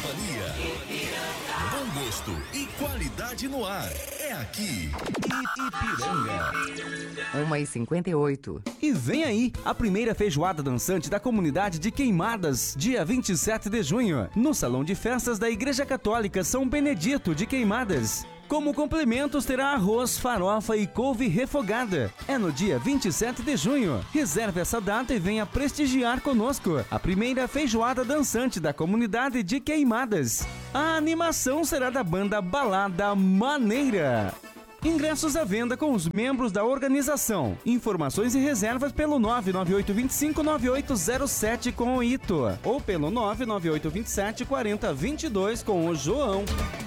Mania. Bom gosto e qualidade no ar. É aqui. Ipiranga. 1h58. E vem aí a primeira feijoada dançante da comunidade de Queimadas, dia 27 de junho, no Salão de Festas da Igreja Católica São Benedito de Queimadas. Como complementos terá arroz, farofa e couve refogada. É no dia 27 de junho. Reserve essa data e venha prestigiar conosco a primeira feijoada dançante da comunidade de Queimadas. A animação será da banda Balada Maneira. Ingressos à venda com os membros da organização. Informações e reservas pelo 998259807 com o Ito ou pelo 998274022 com o João.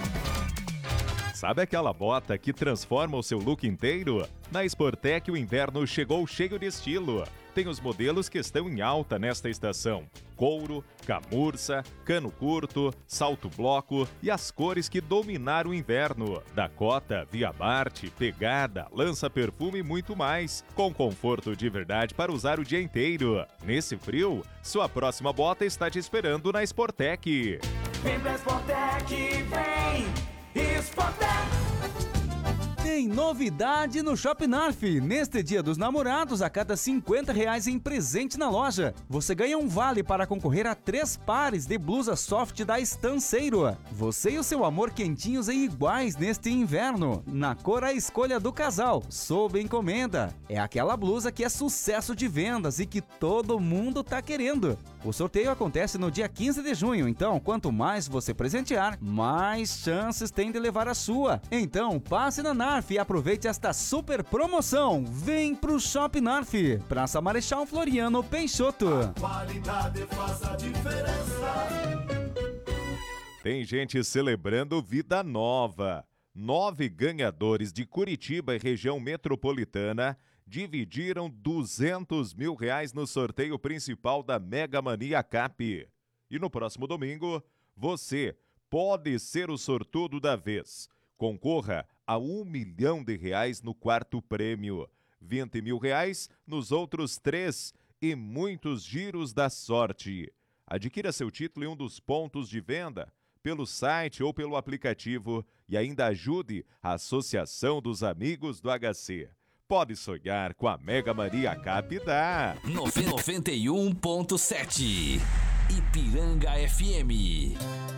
Sabe aquela bota que transforma o seu look inteiro? Na Sportec o inverno chegou cheio de estilo. Tem os modelos que estão em alta nesta estação: couro, camurça, cano curto, salto bloco e as cores que dominaram o inverno: Dakota, Via Marte, Pegada, lança-perfume e muito mais, com conforto de verdade para usar o dia inteiro. Nesse frio, sua próxima bota está te esperando na Sportec. Vem pra Sportec, vem! Sportec! Tem novidade no Shop Narf. Neste Dia dos Namorados, a cada R$50 em presente na loja, você ganha um vale para concorrer a 3 pares de blusa soft da Estanceiro. Você e o seu amor quentinhos e iguais neste inverno, na cor à escolha do casal, sob encomenda. É aquela blusa que é sucesso de vendas e que todo mundo tá querendo. O sorteio acontece no dia 15 de junho, então quanto mais você presentear, mais chances tem de levar a sua. Então passe na Narf e aproveite esta super promoção. Vem pro Shop Narf, Praça Marechal Floriano Peixoto. A qualidade faz a diferença. Tem gente celebrando vida nova. 9 ganhadores de Curitiba e região metropolitana dividiram R$200 mil no sorteio principal da Mega Mania Cap. E no próximo domingo, você pode ser o sortudo da vez. Concorra a R$1 milhão no quarto prêmio, R$20 mil nos outros 3 e muitos giros da sorte. Adquira seu título em um dos pontos de venda, pelo site ou pelo aplicativo, e ainda ajude a Associação dos Amigos do HC. Pode sonhar com a Mega Mania Cap da 91.7 Ipiranga FM.